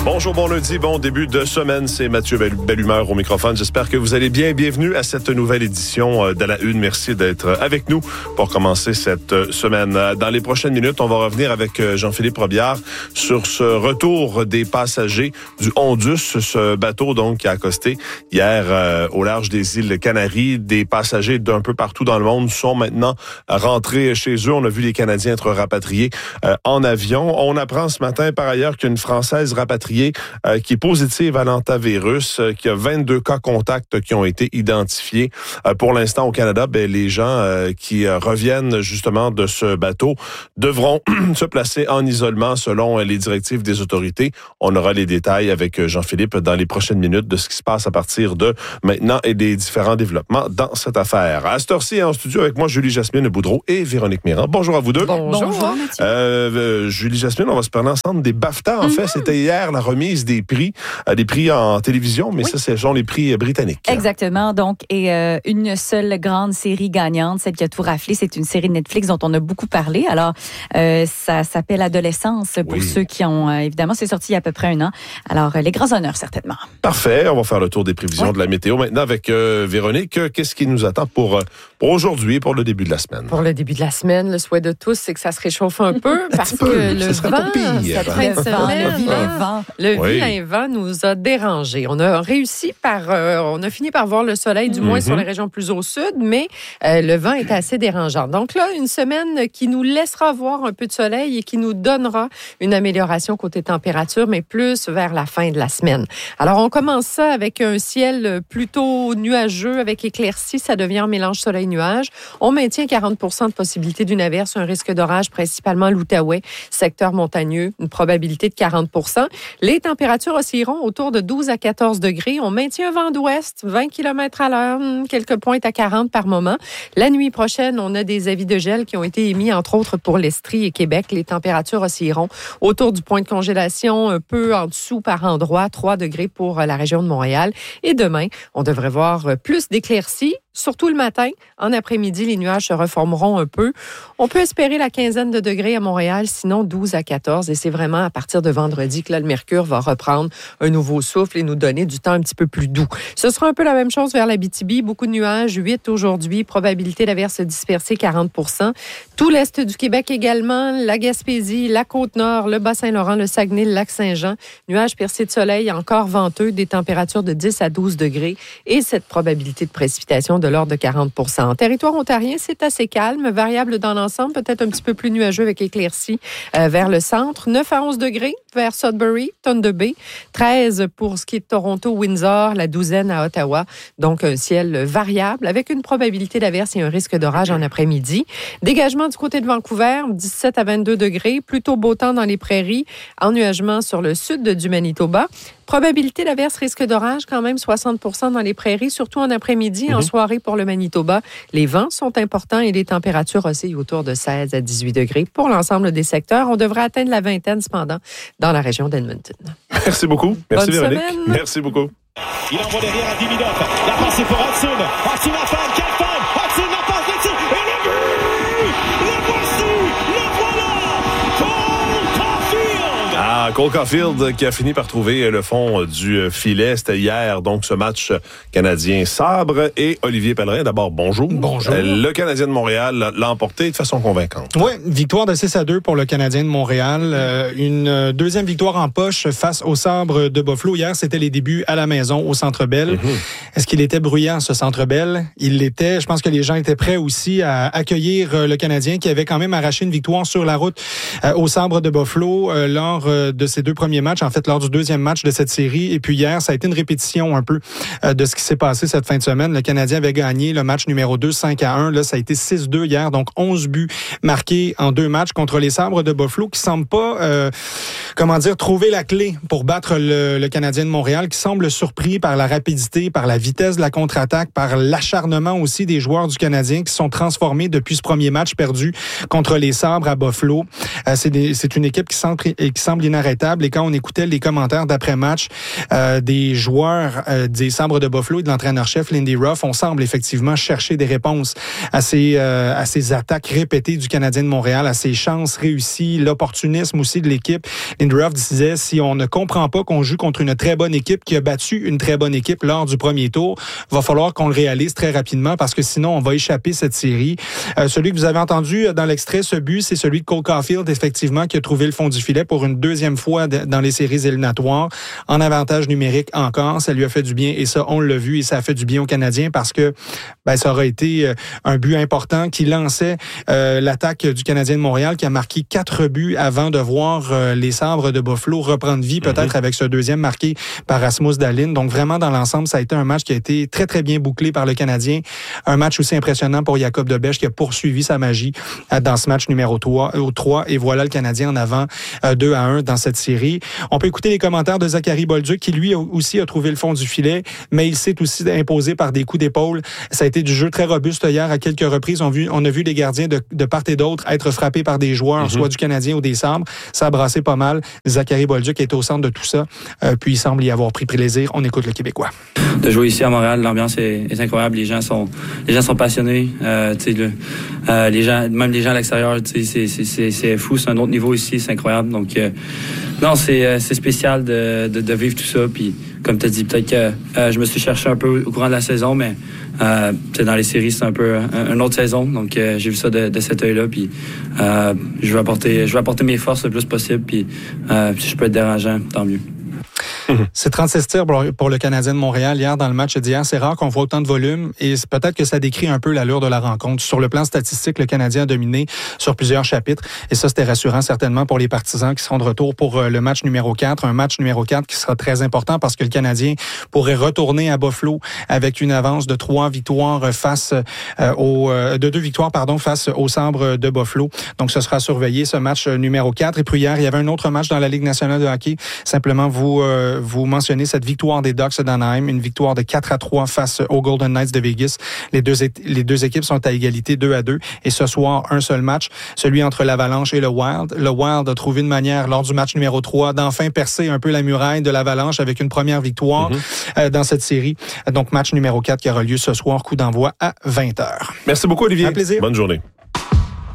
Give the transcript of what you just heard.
Bonjour, bon lundi, bon début de semaine. C'est Mathieu Bellumeur au microphone. J'espère que vous allez bien. Bienvenue à cette nouvelle édition de La Une. Merci d'être avec nous pour commencer cette semaine. Dans les prochaines minutes, on va revenir avec Jean-Philippe Robillard sur ce retour des passagers du Ondus, ce bateau donc qui a accosté hier au large des îles Canaries. Des passagers d'un peu partout dans le monde sont maintenant rentrés chez eux. On a vu les Canadiens être rapatriés en avion. On apprend ce matin par ailleurs qu'une Française rapatriée qui est positive à l'hantavirus, qui a 22 cas contacts qui ont été identifiés. Pour l'instant, au Canada, les gens qui reviennent justement de ce bateau devront se placer en isolement selon les directives des autorités. On aura les détails avec Jean-Philippe dans les prochaines minutes de ce qui se passe à partir de maintenant et des différents développements dans cette affaire. À cette heure-ci, en studio avec moi, Julie-Jasmine Boudreau et Véronique Mirand. Bonjour à vous deux. Bonjour Mathieu. Julie-Jasmine, on va se parler ensemble des BAFTA. En fait, c'était hier la remise des prix en télévision, mais ça, ce sont les prix britanniques. Exactement. Donc, une seule grande série gagnante, celle qui a tout raflé, c'est une série de Netflix dont on a beaucoup parlé. Alors, ça s'appelle Adolescence pour ceux qui ont, évidemment, c'est sorti il y a à peu près 1 an. Alors, les grands honneurs, certainement. Parfait. On va faire le tour des prévisions de la météo. Maintenant, avec Véronique, qu'est-ce qui nous attend pour aujourd'hui, pour le début de la semaine? Pour le début de la semaine, le souhait de tous, c'est que ça se réchauffe un peu parce que le vent, cette fin de semaine, le vilain vent nous a dérangés. On a fini par voir le soleil, du moins sur les régions plus au sud, mais le vent est assez dérangeant. Donc là, une semaine qui nous laissera voir un peu de soleil et qui nous donnera une amélioration côté température, mais plus vers la fin de la semaine. Alors, on commence ça avec un ciel plutôt nuageux, avec éclaircies. Ça devient un mélange soleil-nuage. On maintient 40 % de possibilité d'une averse, un risque d'orage principalement l'Outaouais, secteur montagneux, une probabilité de 40 %. Les températures oscilleront autour de 12 à 14 degrés. On maintient un vent d'ouest, 20 km à l'heure, quelques pointes à 40 par moment. La nuit prochaine, on a des avis de gel qui ont été émis, entre autres pour l'Estrie et Québec. Les températures oscilleront autour du point de congélation, un peu en dessous par endroit, 3 degrés pour la région de Montréal. Et demain, on devrait voir plus d'éclaircies. Surtout le matin. En après-midi, les nuages se reformeront un peu. On peut espérer la quinzaine de degrés à Montréal, sinon 12 à 14. Et c'est vraiment à partir de vendredi que là, le mercure va reprendre un nouveau souffle et nous donner du temps un petit peu plus doux. Ce sera un peu la même chose vers l'Abitibi. Beaucoup de nuages, 8 aujourd'hui. Probabilité d'averse dispersée, 40 %. Tout l'est du Québec également. La Gaspésie, la Côte-Nord, le Bas-Saint-Laurent, le Saguenay, le Lac-Saint-Jean. Nuages percés de soleil, encore venteux, des températures de 10 à 12 degrés. Et cette probabilité de précipitation de l'ordre de 40 %. En territoire ontarien, c'est assez calme, variable dans l'ensemble, peut-être un petit peu plus nuageux avec éclaircies vers le centre. 9 à 11 degrés vers Sudbury, Thunder Bay. 13 pour ce qui est de Toronto, Windsor, la douzaine à Ottawa. Donc, un ciel variable avec une probabilité d'averse et un risque d'orage en après-midi. Dégagement du côté de Vancouver, 17 à 22 degrés. Plutôt beau temps dans les prairies. Ennuagement sur le sud du Manitoba. Probabilité d'averse, risque d'orage, quand même 60 % dans les prairies, surtout en après-midi, en soirée pour le Manitoba. Les vents sont importants et les températures oscillent autour de 16 à 18 degrés pour l'ensemble des secteurs. On devrait atteindre la vingtaine, cependant, dans la région d'Edmonton. Merci beaucoup. Merci Bonne Véronique. semaine. Merci beaucoup. Il envoie derrière à Dimidov. La passe est pour Hudson. Hudson a fait quelle femme. Hudson la passe dessus. Et le but! Le voici! Le voilà! Cole Caulfield qui a fini par trouver le fond du filet. C'était hier, donc, ce match canadien-Sabre. Et Olivier Pellerin, d'abord, bonjour. Bonjour. Le Canadien de Montréal l'a emporté de façon convaincante. Oui, victoire de 6-2 pour le Canadien de Montréal. Une deuxième victoire en poche face au Sabre de Buffalo. Hier, c'était les débuts à la maison, au Centre Bell. Est-ce qu'il était bruyant, ce Centre Bell? Il l'était. Je pense que les gens étaient prêts aussi à accueillir le Canadien qui avait quand même arraché une victoire sur la route au Sabre de Buffalo lors de ses 2 premiers matchs, en fait, lors du deuxième match de cette série. Et puis hier, ça a été une répétition un peu de ce qui s'est passé cette fin de semaine. Le Canadien avait gagné le match numéro 2, 5-1. Là, ça a été 6-2 hier, donc 11 buts marqués en 2 matchs contre les Sabres de Buffalo qui semblent pas, trouver la clé pour battre le Canadien de Montréal, qui semble surpris par la rapidité, par la vitesse de la contre-attaque, par l'acharnement aussi des joueurs du Canadien qui sont transformés depuis ce premier match perdu contre les Sabres à Buffalo. C'est une équipe qui semble inarrêtable. Et quand on écoutait les commentaires d'après-match des joueurs des Sabres de Buffalo et de l'entraîneur-chef Lindy Ruff, on semble effectivement chercher des réponses à ces attaques répétées du Canadien de Montréal, à ces chances réussies, l'opportunisme aussi de l'équipe. Lindy Ruff disait, si on ne comprend pas qu'on joue contre une très bonne équipe qui a battu une très bonne équipe lors du premier tour, va falloir qu'on le réalise très rapidement parce que sinon, on va échapper cette série. Celui que vous avez entendu dans l'extrait, ce but, c'est celui de Cole Caulfield, effectivement, qui a trouvé le fond du filet pour une deuxième fois dans les séries éliminatoires, en avantage numérique encore. Ça lui a fait du bien et ça, on l'a vu et ça a fait du bien aux Canadiens parce que ça aurait été un but important qui lançait l'attaque du Canadien de Montréal qui a marqué 4 buts avant de voir les Sabres de Buffalo reprendre vie, peut-être avec ce deuxième marqué par Rasmus Dahlin. Donc vraiment, dans l'ensemble, ça a été un match qui a été très, très bien bouclé par le Canadien. Un match aussi impressionnant pour Jacob Debesch qui a poursuivi sa magie dans ce match numéro 3. Et voilà le Canadien en avant 2-1 dans cette série. On peut écouter les commentaires de Zachary Bolduc qui, lui, aussi a trouvé le fond du filet, mais il s'est aussi imposé par des coups d'épaule. Ça a été du jeu très robuste hier à quelques reprises. On a vu les gardiens de part et d'autre être frappés par des joueurs, soit du Canadien ou des Sabres. Ça a brassé pas mal. Zachary Bolduc est au centre de tout ça, puis il semble y avoir pris plaisir. On écoute le Québécois. De jouer ici à Montréal, l'ambiance est incroyable. Les gens sont passionnés. Les gens, même les gens à l'extérieur, c'est fou. C'est un autre niveau ici. C'est incroyable. Donc, non, c'est spécial de vivre tout ça. Puis, comme tu as dit, peut-être que je me suis cherché un peu au courant de la saison, mais dans les séries, c'est un peu une autre saison. Donc, j'ai vu ça de cet œil-là. Puis, je vais apporter mes forces le plus possible. Puis, si je peux être dérangeant, tant mieux. C'est 36 tirs pour le Canadien de Montréal hier dans le match d'hier. C'est rare qu'on voit autant de volume et c'est peut-être que ça décrit un peu l'allure de la rencontre. Sur le plan statistique, le Canadien a dominé sur plusieurs chapitres et ça, c'était rassurant certainement pour les partisans qui seront de retour pour le match numéro 4. Un match numéro 4 qui sera très important parce que le Canadien pourrait retourner à Buffalo avec une avance de 2 victoires face aux Sabres de Buffalo. Donc, ce sera surveillé ce match numéro 4. Et puis hier, il y avait un autre match dans la Ligue nationale de hockey. Simplement, vous mentionnez cette victoire des Ducks d'Anaheim, une victoire de 4-3 face aux Golden Knights de Vegas. Les deux équipes sont à égalité 2-2. Et ce soir, un seul match, celui entre l'Avalanche et le Wild. Le Wild a trouvé une manière, lors du match numéro 3, d'enfin percer un peu la muraille de l'Avalanche avec une première victoire dans cette série. Donc, match numéro 4 qui aura lieu ce soir, coup d'envoi à 20h. Merci beaucoup, Olivier. Un plaisir. Bonne journée.